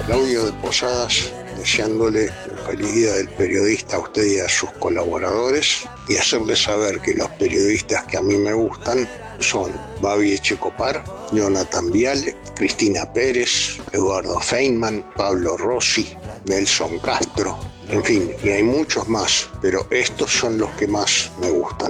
Claudio de Posadas, deseándole el feliz día del periodista a usted y a sus colaboradores, y hacerles saber que los periodistas que a mí me gustan son Babi Echecopar, Jonathan Viale, Cristina Pérez, Eduardo Feynman, Pablo Rossi, Nelson Castro, en fin, y hay muchos más, pero estos son los que más me gustan.